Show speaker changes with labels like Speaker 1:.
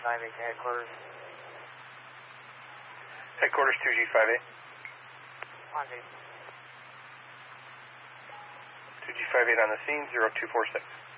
Speaker 1: 2G58 to headquarters.
Speaker 2: Headquarters 2G58.
Speaker 1: On the
Speaker 2: 2G58 on the scene, 0246.